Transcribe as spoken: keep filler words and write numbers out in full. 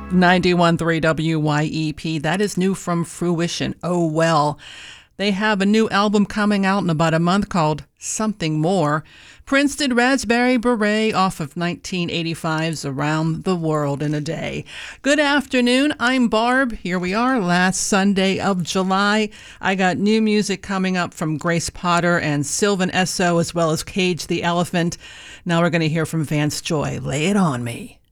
ninety-one point three W Y E P. That is new from Fruition. Oh, well. They have a new album coming out in about a month called Something More. Prince did Raspberry Beret off of nineteen eighty-five's Around the World in a Day. Good afternoon. I'm Barb. Here we are, last Sunday of July. I got new music coming up from Grace Potter and Sylvan Esso, as well as Cage the Elephant. Now we're going to hear from Vance Joy. Lay it on me.